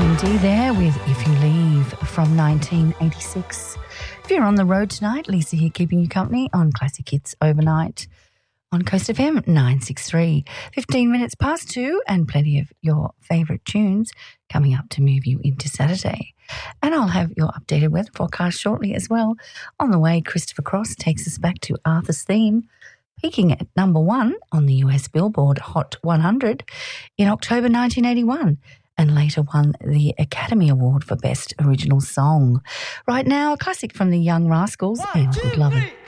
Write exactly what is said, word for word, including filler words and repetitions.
D there with If You Leave from nineteen eighty-six. If you're on the road tonight, Lisa here keeping you company on Classic Hits Overnight on Coast F M nine sixty-three. fifteen minutes past two and plenty of your favourite tunes coming up to move you into Saturday. And I'll have your updated weather forecast shortly as well. On the way, Christopher Cross takes us back to Arthur's Theme, peaking at number one on the U S Billboard Hot one hundred in October nineteen eighty-one. And later won the Academy Award for Best Original Song. Right now, a classic from the Young Rascals and Good Lovin'.